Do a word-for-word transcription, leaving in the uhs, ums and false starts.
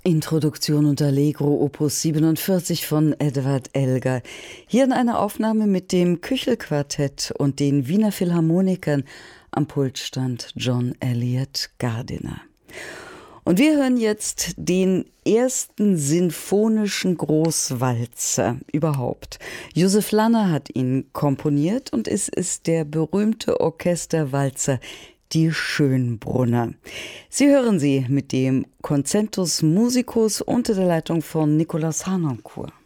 Introduktion und Allegro Opus siebenundvierzig von Edward Elgar. Hier in einer Aufnahme mit dem Küchelquartett und den Wiener Philharmonikern. Am Pult stand John Eliot Gardiner. Und wir hören jetzt den ersten sinfonischen Großwalzer überhaupt. Joseph Lanner hat ihn komponiert und es ist der berühmte Orchesterwalzer Die Schönbrunner. Sie hören sie mit dem Concentus Musicus unter der Leitung von Nicolas Harnoncourt.